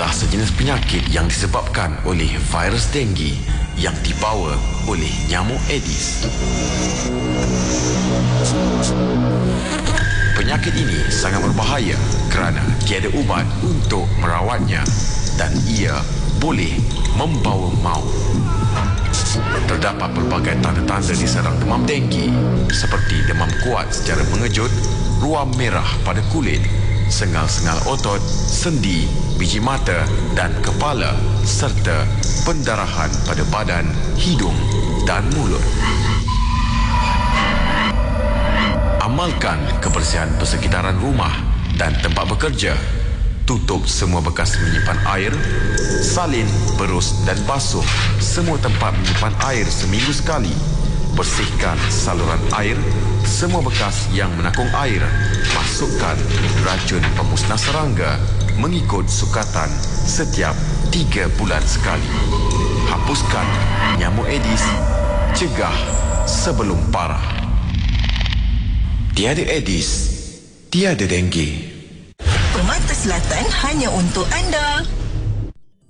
adalah sejenis penyakit yang disebabkan oleh virus denggi yang dibawa oleh nyamuk Aedes. Penyakit ini sangat berbahaya kerana tiada ubat untuk merawatnya dan ia boleh membawa maut. Terdapat pelbagai tanda-tanda diserang demam denggi seperti demam kuat secara mengejut, ruam merah pada kulit, sengal-sengal otot, sendi, biji mata dan kepala serta pendarahan pada badan, hidung dan mulut. Amalkan kebersihan persekitaran rumah dan tempat bekerja. Tutup semua bekas menyimpan air. Salin, berus dan basuh semua tempat menyimpan air seminggu sekali. Bersihkan saluran air. Semua bekas yang menakung air. Masukkan racun pemusnah serangga mengikut sukatan setiap 3 bulan sekali. Hapuskan nyamuk Aedes. Cegah sebelum parah. Tiada Aedes, tiada denggi. Permata Selatan hanya untuk anda.